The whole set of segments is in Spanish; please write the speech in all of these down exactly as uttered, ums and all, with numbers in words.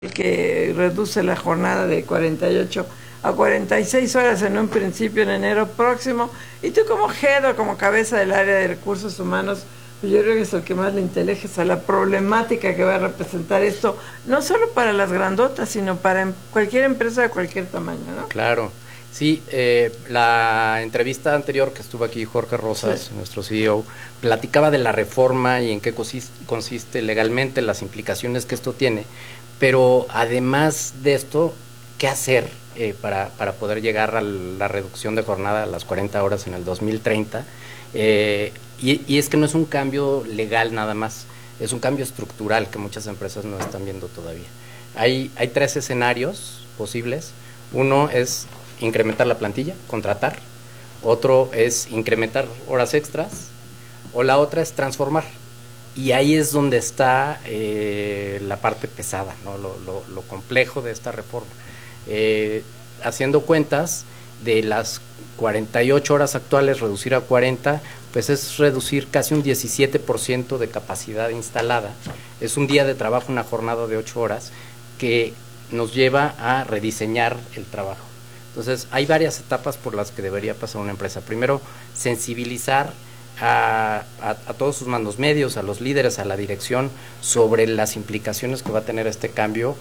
que reduce la jornada de cuarenta y ocho a cuarenta y seis horas en un principio en enero próximo. Y tú como jefe o como cabeza del área de recursos humanos, pues yo creo que es el que más le interesa a la problemática que va a representar esto, no solo para las grandotas, sino para em cualquier empresa de cualquier tamaño, ¿no? Claro, sí, eh, la entrevista anterior que estuvo aquí Jorge Rosas, sí, nuestro C E O, platicaba de la reforma y en qué consiste legalmente, las implicaciones que esto tiene, pero además de esto, ¿qué hacer eh, para, para poder llegar a la reducción de jornada a las cuarenta horas en el dos mil treinta? Eh, y, y es que no es un cambio legal nada más, es un cambio estructural que muchas empresas no están viendo todavía. Hay, hay tres escenarios posibles. Uno es incrementar la plantilla, contratar. Otro es incrementar horas extras. O la otra es transformar. Y ahí es donde está eh, la parte pesada, ¿no? lo, lo, lo complejo de esta reforma. Eh, haciendo cuentas, de las cuarenta y ocho horas actuales, reducir a cuarenta, pues es reducir casi un diecisiete por ciento de capacidad instalada. Es un día de trabajo, una jornada de ocho horas, que nos lleva a rediseñar el trabajo. Entonces, hay varias etapas por las que debería pasar una empresa. Primero, sensibilizar a, a, a todos sus mandos medios, a los líderes, a la dirección, sobre las implicaciones que va a tener este cambio.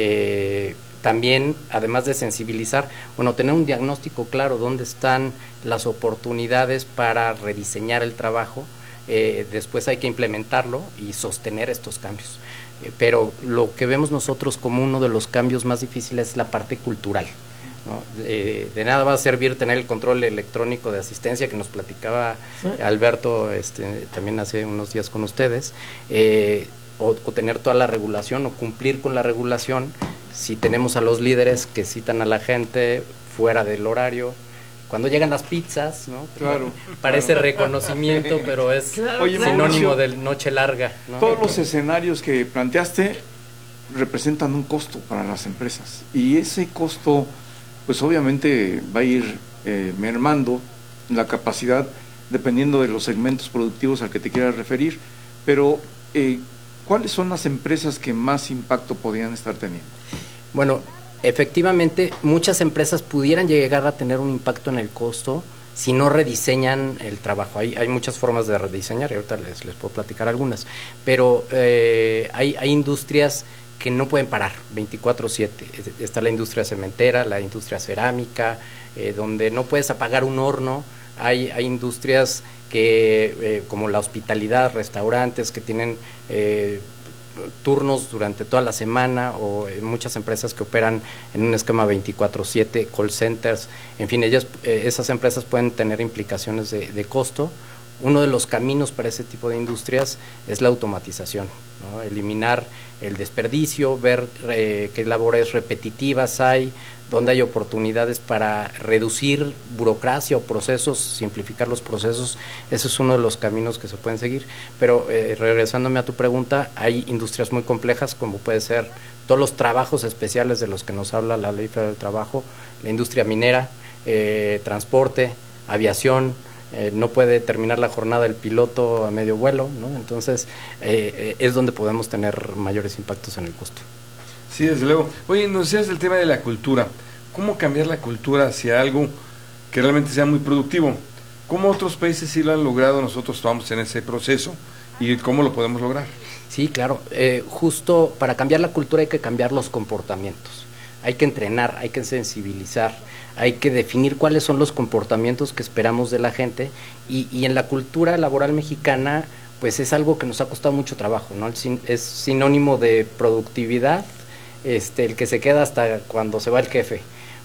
Eh, también, además de sensibilizar, bueno, tener un diagnóstico claro dónde están las oportunidades para rediseñar el trabajo. Eh, después hay que implementarlo y sostener estos cambios. Eh, pero lo que vemos nosotros como uno de los cambios más difíciles es la parte cultural, ¿no? Eh, de nada va a servir tener el control electrónico de asistencia que nos platicaba Alberto este, también hace unos días con ustedes, eh, o, o tener toda la regulación o cumplir con la regulación si tenemos a los líderes que citan a la gente fuera del horario. Cuando llegan las pizzas, ¿no? Claro. Parece claro. reconocimiento, pero es claro, Oye, sinónimo Mauricio, de noche larga, ¿no? Todos los escenarios que planteaste representan un costo para las empresas. Y ese costo, pues obviamente va a ir eh, mermando la capacidad dependiendo de los segmentos productivos al que te quieras referir. Pero, eh, ¿cuáles son las empresas que más impacto podrían estar teniendo? Bueno, efectivamente, muchas empresas pudieran llegar a tener un impacto en el costo si no rediseñan el trabajo. Hay, hay muchas formas de rediseñar y ahorita les, les puedo platicar algunas, pero eh, hay, hay industrias que no pueden parar veinticuatro siete. Está la industria cementera, la industria cerámica, eh, donde no puedes apagar un horno. Hay, hay industrias que, eh, como la hospitalidad, restaurantes que tienen eh, turnos durante toda la semana, o eh, muchas empresas que operan en un esquema veinticuatro siete, call centers, en fin, ellas, eh, esas empresas pueden tener implicaciones de, de costo. Uno de los caminos para ese tipo de industrias es la automatización, ¿no? Eliminar el desperdicio, ver eh, qué labores repetitivas hay, dónde hay oportunidades para reducir burocracia o procesos, simplificar los procesos. Ese es uno de los caminos que se pueden seguir. Pero eh, regresándome a tu pregunta, hay industrias muy complejas, como puede ser todos los trabajos especiales de los que nos habla la Ley Federal del Trabajo, la industria minera, eh, transporte, aviación. Eh, no puede terminar la jornada el piloto a medio vuelo, ¿no? Entonces eh, eh, es donde podemos tener mayores impactos en el costo. Sí, desde luego. Oye, nos decías el tema de la cultura. ¿Cómo cambiar la cultura hacia algo que realmente sea muy productivo? ¿Cómo otros países sí lo han logrado? Nosotros estamos en ese proceso. ¿Y cómo lo podemos lograr? Sí, claro. Eh, justo para cambiar la cultura hay que cambiar los comportamientos. Hay que entrenar, hay que sensibilizar, hay que definir cuáles son los comportamientos que esperamos de la gente, y, y en la cultura laboral mexicana pues es algo que nos ha costado mucho trabajo, ¿no? Es sinónimo de productividad, este, el que se queda hasta cuando se va el jefe,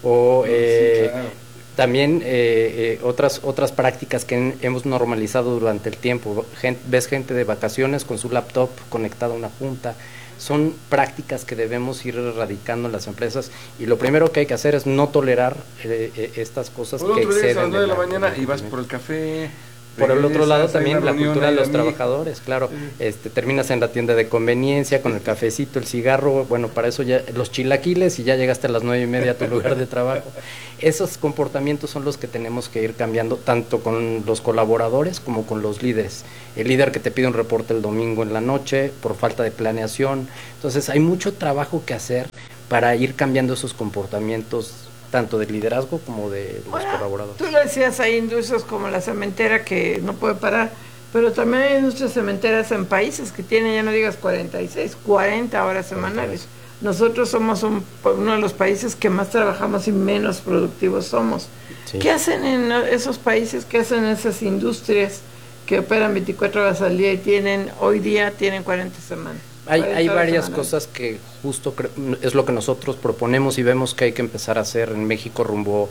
o eh, sí, claro. también eh, eh, otras otras prácticas que en, hemos normalizado durante el tiempo. Gente, ves gente de vacaciones con su laptop conectada a una junta. Son prácticas que debemos ir erradicando en las empresas, y lo primero que hay que hacer es no tolerar eh, eh, estas cosas Por que otro exceden. A las nueve de la mañana y vas por el café, Por el otro lado Regresas, hay también una la reunión, cultura de hay los amigos. trabajadores, claro, Sí. este, terminas en la tienda de conveniencia con el cafecito, el cigarro, bueno, para eso ya los chilaquiles y ya llegaste a las nueve y media a tu lugar de trabajo. Esos comportamientos son los que tenemos que ir cambiando tanto con los colaboradores como con los líderes. El líder que te pide un reporte el domingo en la noche por falta de planeación. Entonces hay mucho trabajo que hacer para ir cambiando esos comportamientos tanto del liderazgo como de los Bueno, colaboradores. tú lo decías, hay industrias como la cementera que no puede parar, pero también hay industrias cementeras en países que tienen, ya no digas cuarenta y seis, cuarenta horas semanales. Nosotros somos un, uno de los países que más trabajamos y menos productivos somos. Sí. ¿Qué hacen en esos países? ¿Qué hacen en esas industrias que operan veinticuatro horas al día y tienen, hoy día tienen cuarenta semanas? Hay, hay horas varias semanales. cosas que justo cre- es lo que nosotros proponemos y vemos que hay que empezar a hacer en México rumbo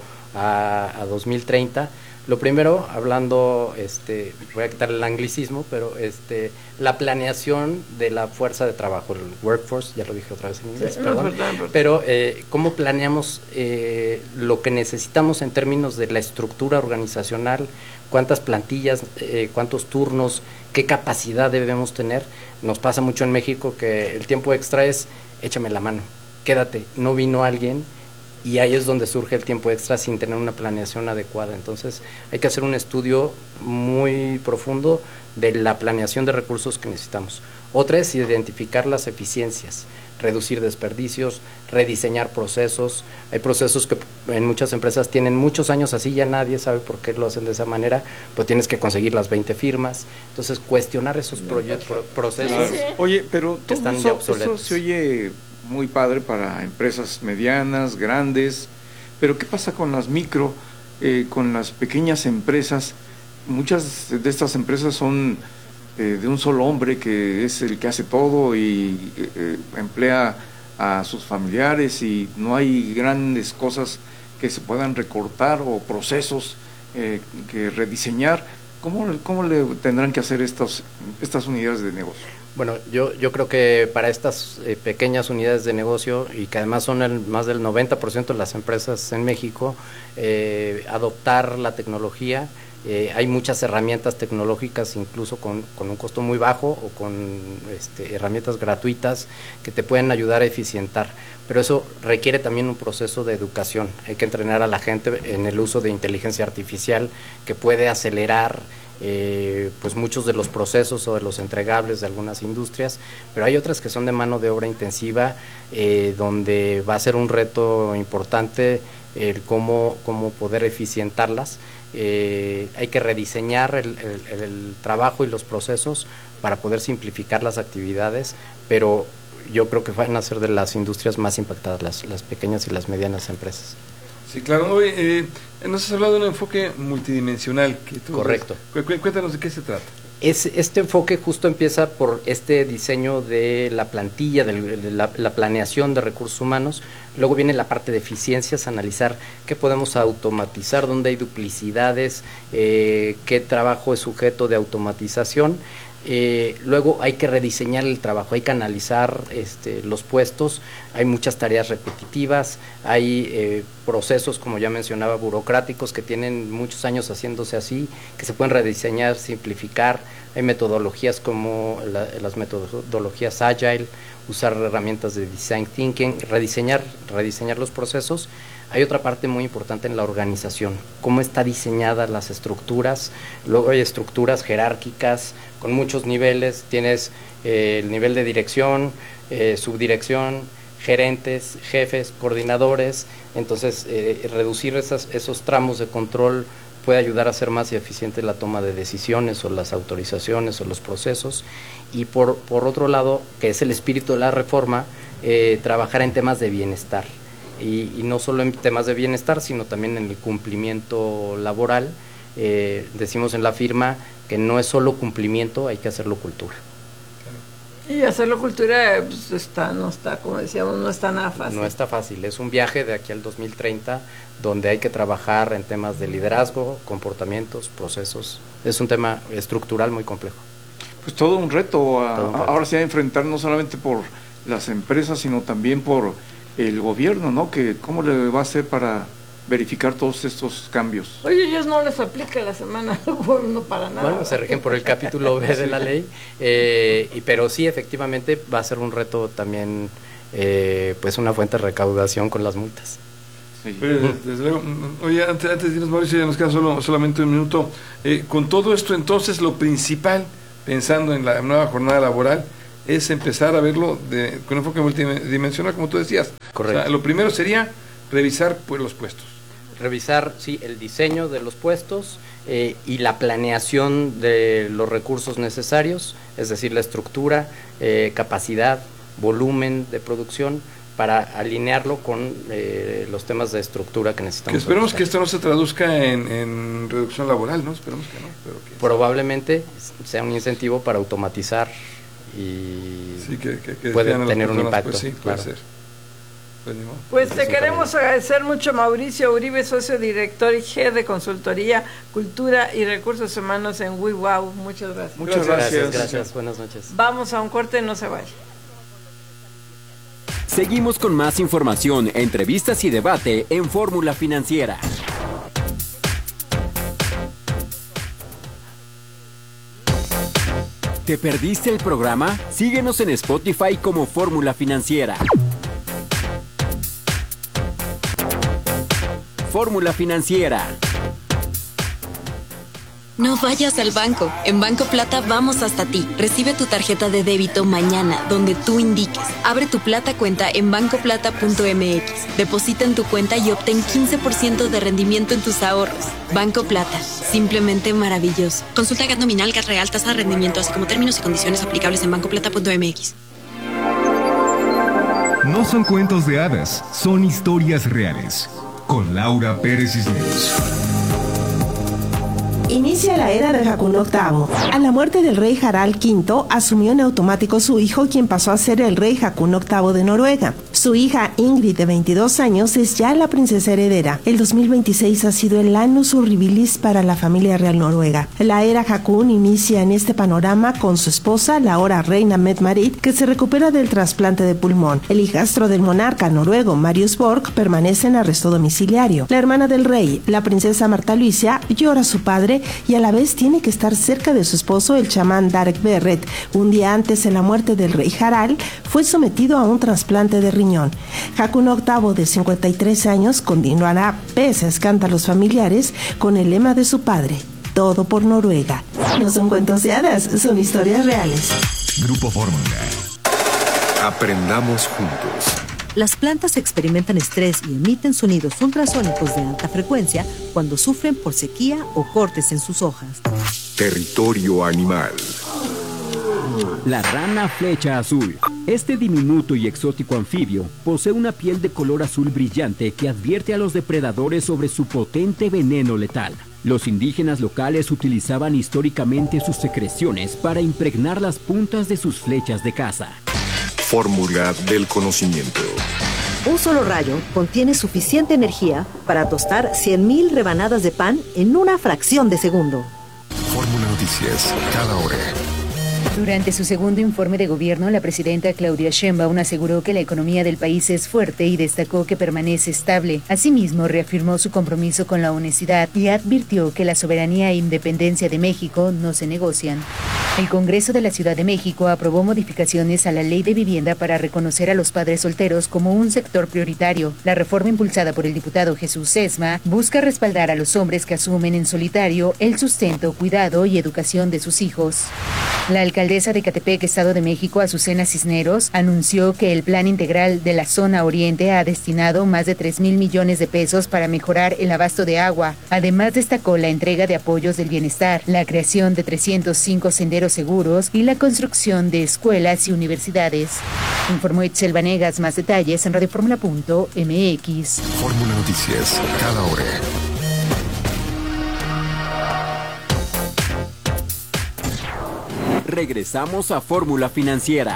a, a dos mil treinta. Lo primero, hablando, este, voy a quitar el anglicismo, pero este, la planeación de la fuerza de trabajo, el workforce, ya lo dije otra vez en inglés, Sí, no, perdón, perdón, perdón. pero eh, cómo planeamos eh, lo que necesitamos en términos de la estructura organizacional, cuántas plantillas, eh, cuántos turnos, qué capacidad debemos tener. Nos pasa mucho en México que el tiempo extra es échame la mano, quédate, no vino alguien, y ahí es donde surge el tiempo extra sin tener una planeación adecuada. Entonces hay que hacer un estudio muy profundo de la planeación de recursos que necesitamos. Otra es identificar las eficiencias, reducir desperdicios, rediseñar procesos. Hay procesos que en muchas empresas tienen muchos años así, ya nadie sabe por qué lo hacen de esa manera, pero tienes que conseguir las veinte firmas. Entonces cuestionar esos proyectos, pro- procesos. Claro. Oye, pero que todo están ya eso, eso obsoletos. se oye muy padre para empresas medianas, grandes, pero ¿qué pasa con las micro, eh, con las pequeñas empresas? Muchas de estas empresas son eh, de un solo hombre que es el que hace todo y eh, eh, emplea a sus familiares y no hay grandes cosas que se puedan recortar o procesos eh, que rediseñar. ¿Cómo, cómo le tendrán que hacer estos, estas unidades de negocio? Bueno, yo, yo creo que para estas eh, pequeñas unidades de negocio, y que además son el, más del noventa por ciento de las empresas en México, eh, adoptar la tecnología. Eh, hay muchas herramientas tecnológicas, incluso con, con un costo muy bajo o con este, herramientas gratuitas que te pueden ayudar a eficientar. Pero eso requiere también un proceso de educación. Hay que entrenar a la gente en el uso de inteligencia artificial que puede acelerar Eh, pues muchos de los procesos o de los entregables de algunas industrias, pero hay otras que son de mano de obra intensiva, eh, donde va a ser un reto importante el cómo, cómo poder eficientarlas. Eh, hay que rediseñar el, el, el trabajo y los procesos para poder simplificar las actividades, pero yo creo que van a ser de las industrias más impactadas, las, las pequeñas y las medianas empresas. Sí, claro. Oye, eh, nos has hablado de un enfoque multidimensional. Que tú Correcto. Cu- cu- Cuéntanos de qué se trata. Es, este enfoque justo empieza por este diseño de la plantilla, de la, la planeación de recursos humanos. Luego viene la parte de eficiencias, analizar qué podemos automatizar, dónde hay duplicidades, eh, qué trabajo es sujeto de automatización. Eh, luego hay que rediseñar el trabajo, hay que analizar este, los puestos, hay muchas tareas repetitivas, hay eh, procesos, como ya mencionaba, burocráticos que tienen muchos años haciéndose así, que se pueden rediseñar, simplificar. Hay metodologías como la, las metodologías Agile, usar herramientas de Design Thinking, rediseñar, rediseñar los procesos. Hay otra parte muy importante en la organización, cómo están diseñadas las estructuras. Luego hay estructuras jerárquicas con muchos niveles, tienes eh, el nivel de dirección, eh, subdirección, gerentes, jefes, coordinadores. Entonces eh, reducir esas, esos tramos de control puede ayudar a hacer más eficiente la toma de decisiones o las autorizaciones o los procesos. Y por, por otro lado, que es el espíritu de la reforma, eh, trabajar en temas de bienestar. Y, y no solo en temas de bienestar, sino también en el cumplimiento laboral. Eh, decimos en la firma que no es solo cumplimiento, hay que hacerlo cultura. Y hacerlo cultura, pues está, no está, como decíamos, no está nada fácil. No está fácil, es un viaje de aquí al dos mil treinta, donde hay que trabajar en temas de liderazgo, comportamientos, procesos. Es un tema estructural muy complejo. Pues todo un reto, a, Todo un reto. ahora sí a enfrentar no solamente por las empresas, sino también por el gobierno, ¿no? Que cómo le va a hacer para verificar todos estos cambios. Oye, ellos no les aplica la semana no para nada. Bueno, se rigen por el capítulo B de la ley, eh, y, pero sí, efectivamente, va a ser un reto también, eh, pues una fuente de recaudación con las multas. Sí. Oye, desde luego, oye, antes, antes de irnos, Mauricio, ya nos queda solo, solamente un minuto. Eh, con todo esto, entonces, lo principal, pensando en la nueva jornada laboral, es empezar a verlo de, con enfoque multidimensional, como tú decías. Correcto. O sea, lo primero sería revisar pues los puestos. Revisar, sí, el diseño de los puestos eh, y la planeación de los recursos necesarios, es decir, la estructura, eh, capacidad, volumen de producción, para alinearlo con eh, los temas de estructura que necesitamos. Que esperemos realizar. que esto no se traduzca en, en reducción laboral, ¿no? Esperemos que no. Pero que... Probablemente sea un incentivo para automatizar y sí, que, que, que puede tener tener un impacto. Pues sí, puede claro. ser. Pues, ni modo. Pues te queremos agradecer mucho, Mauricio Uribe, socio director y jefe de consultoría, cultura y recursos humanos en WeWow. Muchas gracias. Muchas Gracias, gracias. gracias. Buenas noches. Vamos a un corte, no se vaya. Seguimos con más información, entrevistas y debate en Fórmula Financiera. ¿Te perdiste el programa? Síguenos en Spotify como Fórmula Financiera. Fórmula Financiera. No vayas al banco. En Banco Plata vamos hasta ti. Recibe tu tarjeta de débito mañana, donde tú indiques. Abre tu Plata cuenta en banco plata punto m x. Deposita en tu cuenta y obtén quince por ciento de rendimiento en tus ahorros. Banco Plata. Simplemente maravilloso. Consulta G A T nominal, G A T real, tasa de rendimiento, así como términos y condiciones aplicables en banco plata punto m x. No son cuentos de hadas, son historias reales. Con Laura Pérez Cisneros. Inicia la era de Haakon octavo. A la muerte del rey Harald quinto, asumió en automático su hijo, quien pasó a ser el rey Haakon octavo de Noruega. Su hija Ingrid, de veintidós años, es ya la princesa heredera. El dos mil veintiséis ha sido el annus horribilis para la familia real noruega. La era Haakon inicia en este panorama con su esposa, la ahora reina Mette-Marit, que se recupera del trasplante de pulmón. El hijastro del monarca noruego, Marius Borg, permanece en arresto domiciliario. La hermana del rey, la princesa Marta Luisa, llora a su padre y a la vez tiene que estar cerca de su esposo, el chamán Darek Berret. Un día antes de la muerte del rey Harald, fue sometido a un trasplante de riñón. Haakon octavo, de cincuenta y tres años, continuará, pese a escándalos familiares, con el lema de su padre: todo por Noruega. No son cuentos de hadas, son historias reales. Grupo Fórmula. Aprendamos juntos. Las plantas experimentan estrés y emiten sonidos ultrasónicos de alta frecuencia cuando sufren por sequía o cortes en sus hojas. Territorio animal. La rana flecha azul. Este diminuto y exótico anfibio posee una piel de color azul brillante que advierte a los depredadores sobre su potente veneno letal. Los indígenas locales utilizaban históricamente sus secreciones para impregnar las puntas de sus flechas de caza. Fórmula del conocimiento. Un solo rayo contiene suficiente energía para tostar cien mil rebanadas de pan en una fracción de segundo. Fórmula Noticias, cada hora. Durante su segundo informe de gobierno, la presidenta Claudia Sheinbaum aseguró que la economía del país es fuerte y destacó que permanece estable. Asimismo, reafirmó su compromiso con la honestidad y advirtió que la soberanía e independencia de México no se negocian. El Congreso de la Ciudad de México aprobó modificaciones a la Ley de Vivienda para reconocer a los padres solteros como un sector prioritario. La reforma impulsada por el diputado Jesús Sesma busca respaldar a los hombres que asumen en solitario el sustento, cuidado y educación de sus hijos. La alcaldesa de Ecatepec, Estado de México, Azucena Cisneros, anunció que el Plan Integral de la Zona Oriente ha destinado más de tres mil millones de pesos para mejorar el abasto de agua. Además, destacó la entrega de apoyos del bienestar, la creación de trescientos cinco senderos seguros y la construcción de escuelas y universidades. Informó Itzel Vanegas. Más detalles en radio fórmula punto m x. Fórmula Noticias, cada hora. Regresamos a Fórmula Financiera.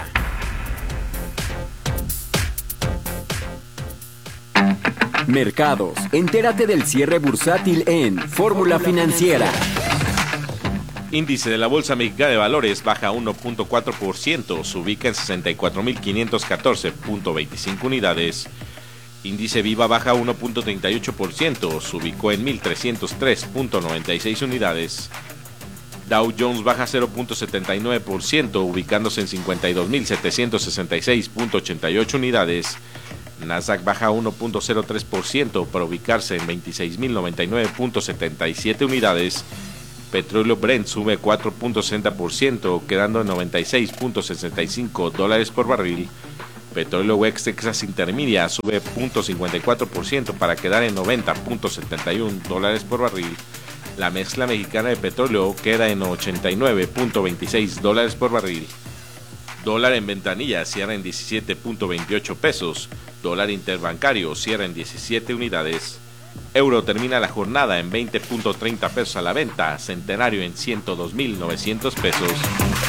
Mercados. Entérate del cierre bursátil en Fórmula Financiera. Índice de la Bolsa Mexicana de Valores baja uno punto cuatro por ciento, se ubica en sesenta y cuatro mil quinientos catorce punto veinticinco unidades. Índice Viva baja uno punto treinta y ocho por ciento, se ubicó en mil trescientos tres punto noventa y seis unidades. Dow Jones baja cero punto setenta y nueve por ciento, ubicándose en cincuenta y dos mil setecientos sesenta y seis punto ochenta y ocho unidades. Nasdaq baja uno punto cero tres por ciento para ubicarse en veintiséis mil noventa y nueve punto setenta y siete unidades. Petróleo Brent sube cuatro punto sesenta por ciento, quedando en noventa y seis punto sesenta y cinco dólares por barril. Petróleo West Texas Intermedia sube cero punto cincuenta y cuatro por ciento para quedar en noventa punto setenta y uno dólares por barril. La mezcla mexicana de petróleo queda en ochenta y nueve punto veintiséis dólares por barril. Dólar en ventanilla cierra en diecisiete punto veintiocho pesos. Dólar interbancario cierra en diecisiete unidades. Euro termina la jornada en veinte punto treinta pesos a la venta. Centenario en ciento dos mil novecientos pesos.